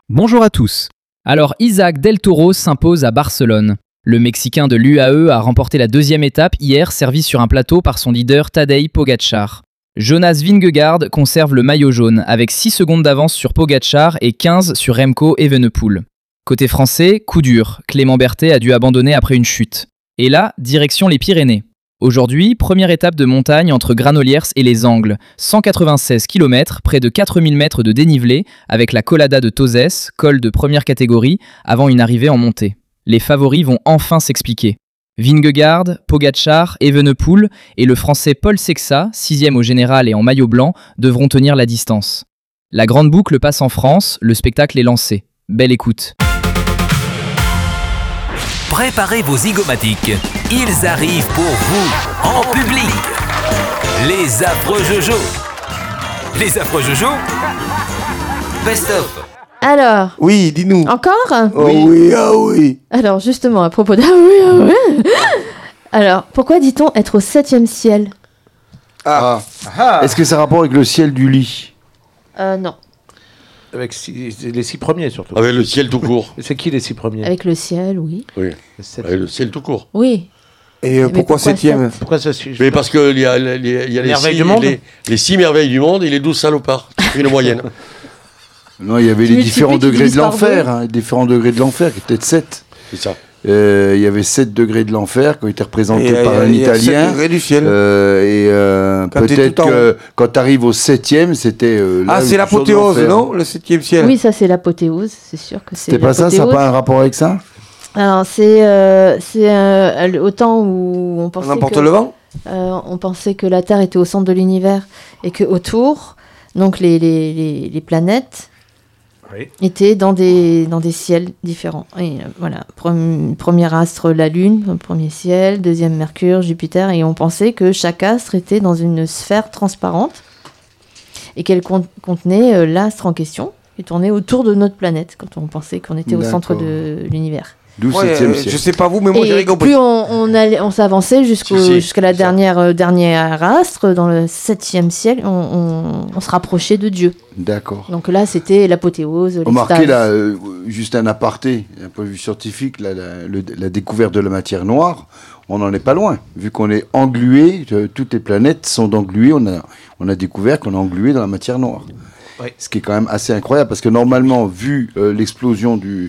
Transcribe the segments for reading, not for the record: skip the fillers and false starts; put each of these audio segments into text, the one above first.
Bonjour à tous. Alors Isaac Del Toro s'impose à Barcelone. Le Mexicain de l'UAE a remporté la deuxième étape hier, servi sur un plateau par son leader Tadej Pogačar. Jonas Vingegaard conserve le maillot jaune avec 6 secondes d'avance sur Pogačar et 15 sur Remco Evenepoel. Côté français, coup dur, Clément Berthet a dû abandonner après une chute. Et là, direction les Pyrénées. Aujourd'hui, première étape de montagne entre Granollers et les Angles, 196 km, près de 4000 mètres de dénivelé, avec la Colada de Tozes, col de première catégorie, avant une arrivée en montée. Les favoris vont enfin s'expliquer. Vingegaard, Pogačar, Evenepoel et le français Paul Sexa, 6e au général et en maillot blanc, devront tenir la distance. La grande boucle passe en France, le spectacle est lancé. Belle écoute. Préparez vos zygomatiques, ils arrivent pour vous, en public. Les affreux Jojo. Les affreux Jojo. Best of. Alors, Oui, dis-nous. encore Oh oui, ah oui. Alors, justement, à propos de... Ah oui. Alors, pourquoi dit-on être au 7e ciel? Est-ce que ça a rapport avec le ciel du lit? Non. Avec les 6 premiers surtout. Avec le ciel tout court. C'est qui les 6 premiers? Avec le ciel, oui. Oui, Les sept. avec le ciel tout court. Oui. Et Mais pourquoi septième? Pourquoi ça suit? Mais parce qu'il y a les merveilles six, du monde. les 6 merveilles du monde et les 12 salopards. Une moyenne. Non, il y avait Tu les différents multiplies, tu degrés de divises par l'enfer. deux. Hein, différents degrés de l'enfer, qui étaient 7. C'est ça. Il y avait 7 degrés de l'enfer qui ont été représentés Et par un il y a 7 Italien. degrés du ciel. Quand t'es Peut-être tout en que quand tu arrives au 7e, c'était. là Ah, où c'est tu l'apothéose, sors de l'enfer. non? Le 7e ciel. Oui, ça c'est l'apothéose, c'est sûr que c'est C'était pas ça? Ça n'a l'apothéose. pas un rapport avec ça? Alors, c'est au temps où on On pensait emporte que... le vent? On pensait que la Terre était au centre de l'univers et que autour, donc les planètes Oui. étaient dans des ciels différents. Et voilà, premier astre la Lune, premier ciel, deuxième Mercure, Jupiter, et on pensait que chaque astre était dans une sphère transparente et qu'elle contenait l'astre en question qui tournait autour de notre planète quand on pensait qu'on était au centre D'accord. de l'univers. D'où Ouais, 7e ciel. je sais pas vous, mais moi j'ai Et compris. plus on s'avançait jusqu'à la c'est ça. dernière astre, dans le 7e ciel, on se rapprochait de Dieu. D'accord. Donc là, c'était l'apothéose, Remarquez l'extase. là, juste un aparté, d'un point de vue scientifique, la découverte de la matière noire, on n'en est pas loin. Vu qu'on est englué, toutes les planètes sont engluées, on a découvert qu'on est englué dans la matière noire. Oui. Ce qui est quand même assez incroyable, parce que normalement, vu l'explosion de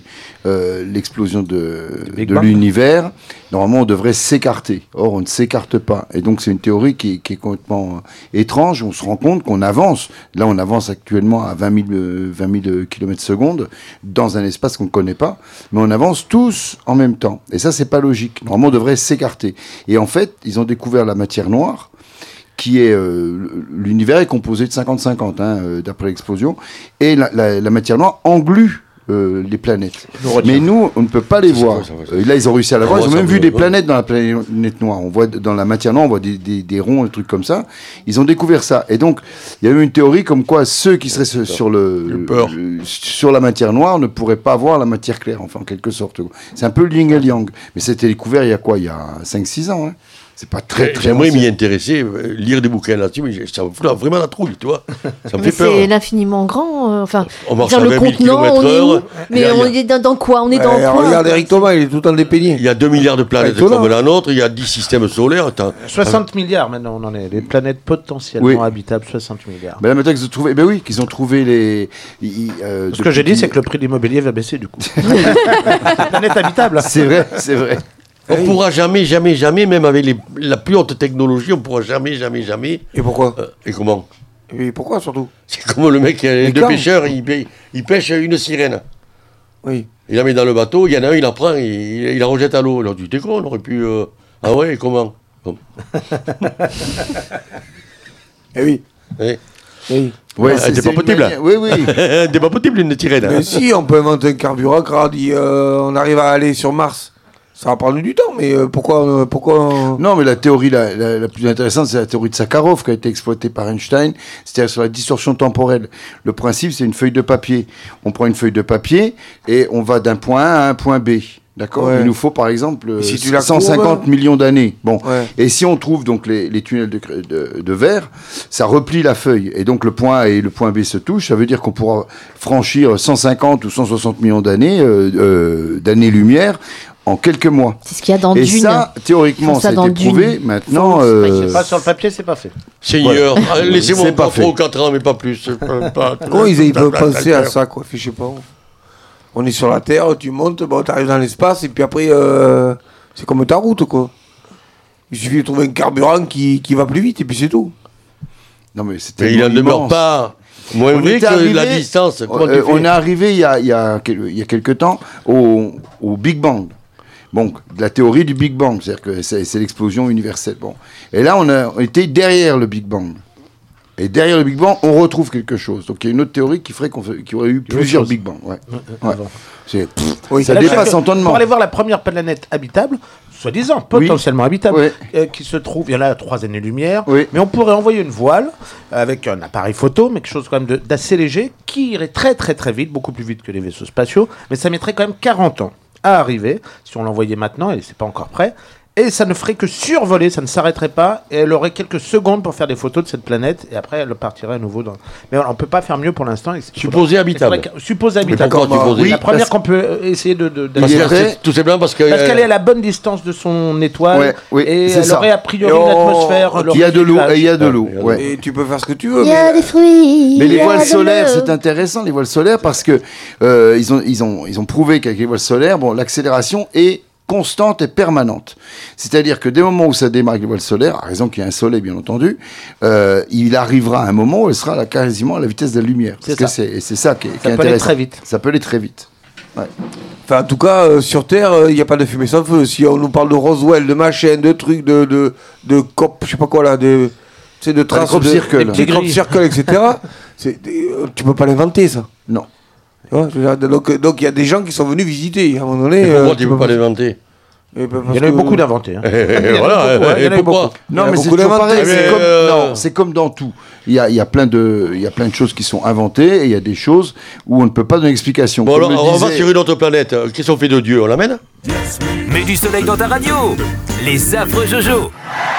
Big Bang. l'univers, normalement on devrait s'écarter. Or, on ne s'écarte pas. Et donc c'est une théorie qui est complètement étrange. On se rend compte qu'on avance. Là, on avance actuellement à 20 000 km/s dans un espace qu'on ne connaît pas, mais on avance tous en même temps. Et ça, c'est pas logique. Normalement, on devrait s'écarter. Et en fait, ils ont découvert la matière noire, qui est l'univers est composé de 50-50 d'après l'explosion, et la matière noire englue les planètes. Mais nous, on ne peut pas les C'est voir. quoi, ça, ouais. Là, ils ont réussi à la voir. Ils ont ça, même vu ouais, des ouais. planètes dans la planète noire. On voit dans la matière noire, on voit des ronds, des trucs comme ça. Ils ont découvert ça. Et donc, il y a eu une théorie comme quoi ceux qui seraient sur sur la matière noire ne pourraient pas voir la matière claire, enfin, en quelque sorte. C'est un peu le yin et le yang. Mais c'était découvert il y a quoi? Il y a 5-6 ans. Hein. C'est pas très J'aimerais ancien. m'y intéresser, lire des bouquins là-dessus, mais ça me fout vraiment la trouille, tu vois. Ça me Mais fait peur. c'est l'infiniment grand. On marche dire à le 20 000 contenant, on est où? km/h. Mais on est dans quoi? On est dans quoi? Regarde Eric Thomas, il est tout le temps dépeigné. Il y a 2 milliards de planètes Étonnant. comme la nôtre, il y a 10 systèmes solaires. 60 milliards maintenant, on en est. Les planètes potentiellement Oui. habitables, 60 milliards. Ben là, maintenant qu'ils ont trouvé, qu'ils ont trouvé les. Ce que j'ai dit, c'est que le prix de l'immobilier va baisser du coup. Planète habitable. C'est vrai, c'est vrai. On pourra jamais, même avec la plus haute technologie, on pourra jamais. Et pourquoi? Et comment? Et pourquoi surtout? C'est comme le mec, Mais deux quand pêcheurs, il pêche une sirène. Oui. Il la met dans le bateau, il y en a un, il la prend, il la rejette à l'eau. Alors tu t'es con, on aurait pu. Ah ouais, et comment? Eh oui. Eh. Oui. Ouais, c'est pas une possible. manière- Oui, oui. C'est pas possible une sirène. Mais si, on peut inventer un carburant, on arrive à aller sur Mars. Ça va prendre du temps, mais pourquoi Non, mais la théorie la plus intéressante, c'est la théorie de Sakharov qui a été exploitée par Einstein, c'est-à-dire sur la distorsion temporelle. Le principe, c'est une feuille de papier. On prend une feuille de papier et on va d'un point A à un point B. D'accord. Ouais. Il nous faut par exemple Et si tu la 150 courbes, millions d'années. Bon. Ouais. Et si on trouve donc les tunnels de verre, ça replie la feuille. Et donc le point A et le point B se touchent. Ça veut dire qu'on pourra franchir 150 ou 160 millions d'années-lumière en quelques mois. C'est ce qu'il y a dans Et Dune. ça, théoriquement, Ils font ça ça a dans été prouvé. Dune. Maintenant, C'est pas sur le papier, c'est pas fait. Seigneur, laissez-moi C'est pas encore fait. 3 ou 4 ans, mais pas plus. Comment ils peuvent penser à ça, quoi? Je sais pas. On est sur la Terre, tu montes, bon, t'arrives dans l'espace, et puis après, c'est comme ta route, quoi. Il suffit de trouver un carburant qui va plus vite, et puis c'est tout. non mais c'était Mais il n'en demeure immense. pas moins On vrai était que arrivé- la distance. Comment tu fais on est arrivé il y a quelques temps au Big Bang. Bon, de la théorie du Big Bang, c'est-à-dire que c'est l'explosion universelle. Bon. Et là, on était derrière le Big Bang. Et derrière le Big Bang, on retrouve quelque chose. Donc il y a une autre théorie qui ferait qu'il y aurait eu plusieurs Big Bang. Ouais. Ouais. Oui, Ça Là, dépasse que- entendement. Pour aller voir la première planète habitable, soi-disant, potentiellement habitable, Ouais. qui se trouve, il y en a à 3 années-lumière, Oui. mais on pourrait envoyer une voile avec un appareil photo, mais quelque chose quand même d'assez léger, qui irait très très très vite, beaucoup plus vite que les vaisseaux spatiaux, mais ça mettrait quand même 40 ans à arriver, si on l'envoyait maintenant, et c'est pas encore prêt. Et ça ne ferait que survoler, ça ne s'arrêterait pas, et elle aurait quelques secondes pour faire des photos de cette planète, et après elle partirait à nouveau dans... Mais voilà, on ne peut pas faire mieux pour l'instant. Supposé habitable. Supposé Mais habitable. pourquoi supposé Oui, la première parce- qu'on peut essayer de Parce Il que est vrai. c'est tout simplement parce que. parce qu'elle est à la bonne distance de son étoile, Ouais, oui, et c'est elle ça. aurait a priori Et une on- atmosphère. Il y a de l'eau, et il y a de Ouais, l'eau. il y a de Ouais. Et tu peux faire ce que tu veux, Il y a mais des fruits. Mais il les y a voiles de solaires, l'eau. c'est intéressant, les voiles solaires, parce que ils ont prouvé qu'avec les voiles solaires, bon, l'accélération est constante et permanente. C'est-à-dire que dès le moment où ça démarre avec les voiles solaires, à raison qu'il y a un soleil, bien entendu, il arrivera un moment où elle sera quasiment à la vitesse de la lumière. C'est Parce ça. que c'est ça qui est peut aller intéressant. très vite. Ça peut aller très vite. enfin, en tout cas, sur Terre, il n'y a pas de fumée sans feu. Si on nous parle de Roswell, de machin, de trucs, de COP, je sais pas quoi là, de traces, crop circle. des crop circle, etc. Tu peux pas l'inventer, ça. Non. Tu vois, je veux dire, donc il y a des gens qui sont venus visiter à un moment donné. Et pourquoi tu ne peux pas l'inventer Il y en a eu beaucoup d'inventés. Hein. Et voilà, beaucoup, ouais, il y en a eu et pourquoi beaucoup. Non, Il y a mais c'est beaucoup toujours d'inventés. pareil. Mais, C'est non, c'est comme dans tout. Il y a plein de choses qui sont inventées et il y a des choses où on ne peut pas donner d'explication. Bon, Comme alors, le on va disait- sur une autre planète. Qu'est-ce qu'on fait de Dieu? On l'amène? Mets du soleil dans ta radio. Les affreux Jojo.